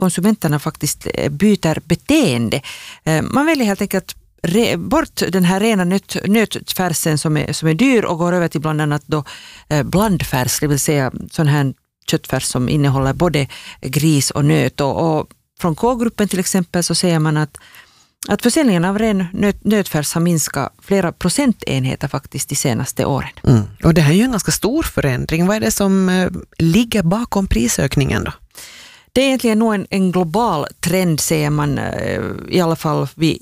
konsumenterna faktiskt byter beteende. Man väljer helt enkelt bort den här rena nötfärsen som är dyr och går över till bland annat då blandfärs, det vill säga sån här köttfärs som innehåller både gris och nöt. Och från K-gruppen till exempel så säger man att försäljningen av ren nötfärs har minskat flera procentenheter faktiskt de senaste åren. Och det här är ju en ganska stor förändring. Vad är det som ligger bakom prisökningen då? Det är egentligen nog en global trend, säger man, i alla fall vid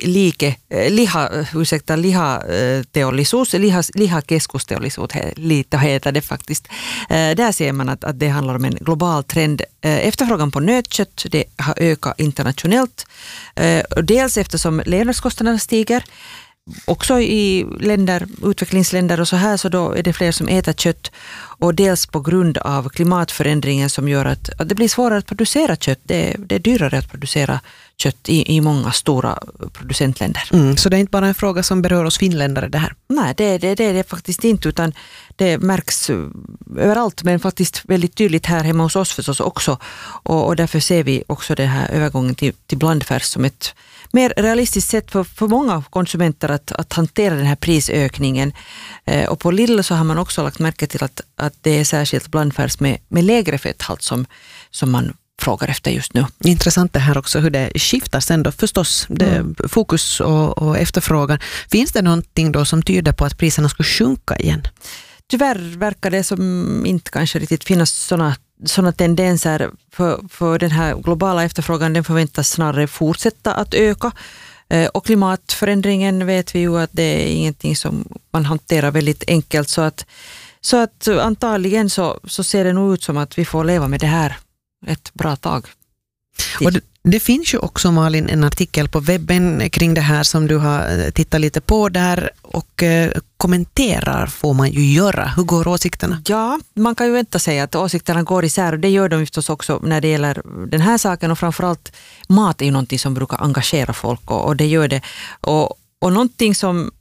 lihakeskusteollisuus, lite heter det faktiskt. Där ser man att det handlar om en global trend. Efterfrågan på nötkött, det har ökat internationellt. Dels eftersom levnadskostnaderna stiger. Också i utvecklingsländer och så här, så då är det fler som äter kött, och dels på grund av klimatförändringen som gör att det blir svårare att producera kött. Det är dyrare att producera kött i många stora producentländer. Så det är inte bara en fråga som berör oss finländare det här? Nej, det är det faktiskt inte, utan det märks överallt, men faktiskt väldigt tydligt här hemma hos oss förstås också. Och därför ser vi också den här övergången till blandfärs som ett mer realistiskt sätt för många konsumenter att hantera den här prisökningen. Och på Lidl så har man också lagt märke till att det är särskilt blandfärs med lägre fetthalt som man frågar efter just nu. Intressant det här också hur det skiftar sen då förstås. Fokus och efterfrågan. Finns det någonting då som tyder på att priserna ska sjunka igen? Tyvärr verkar det som inte kanske riktigt finnas sådana tendenser, för den här globala efterfrågan, den förväntas snarare fortsätta att öka. Och klimatförändringen vet vi ju att det är ingenting som man hanterar väldigt enkelt, så att antagligen så ser det nog ut som att vi får leva med det här ett bra tag. Och det finns ju också, Malin, en artikel på webben kring det här som du har tittat lite på där, och kommenterar får man ju göra. Hur går åsikterna? Ja, man kan ju vänta sig att åsikterna går isär, och det gör de förstås också när det gäller den här saken, och framförallt mat är ju någonting som brukar engagera folk, och det gör det. Och någonting som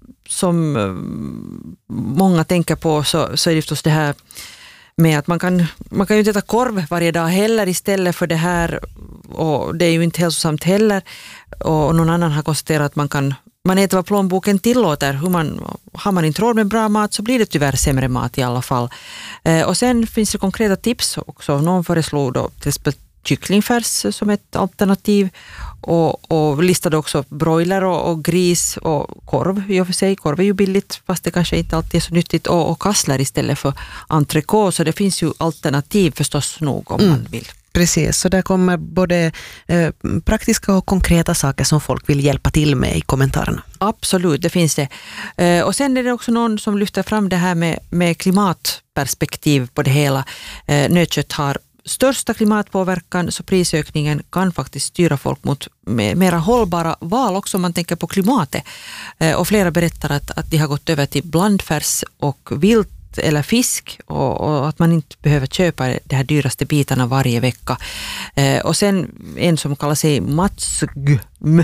många tänker på så är det förstås det här med att man kan ju inte äta korv varje dag heller istället för det här, och det är ju inte hälsosamt heller, och någon annan har konstaterat att man äter vad plånboken tillåter. Har man inte råd med bra mat så blir det tyvärr sämre mat i alla fall. Och sen finns det konkreta tips också. Någon föreslog då till exempel kycklingfärs som ett alternativ, och listade också broiler och gris och korv. I och för sig, korv är ju billigt fast det kanske inte alltid är så nyttigt, och kassler istället för entrecote, så det finns ju alternativ förstås nog om man vill. Precis, så där kommer både praktiska och konkreta saker som folk vill hjälpa till med i kommentarerna. Absolut, det finns det. Och sen är det också någon som lyfter fram det här med klimatperspektiv på det hela. Nötkött har största klimatpåverkan, så prisökningen kan faktiskt styra folk mot mera hållbara val också om man tänker på klimatet. Och flera berättar att de har gått över till blandfärs och vilt eller fisk, och att man inte behöver köpa de här dyraste bitarna varje vecka. Och sen en som kallar sig Matsgm.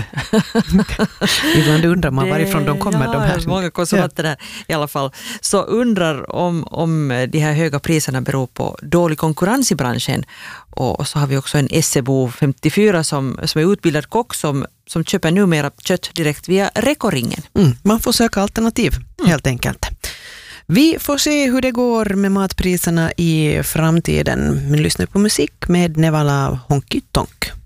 Ibland undrar man varifrån de kommer, de här. Många konsumenter där i alla fall. Så undrar om de här höga priserna beror på dålig konkurrens i branschen. Och så har vi också en Essebo 54 som är utbildad kock som köper numera kött direkt via Rekoringen. Man får söka alternativ helt enkelt. Vi får se hur det går med matpriserna i framtiden. Men lyssna på musik med Nevala Honky Tonk.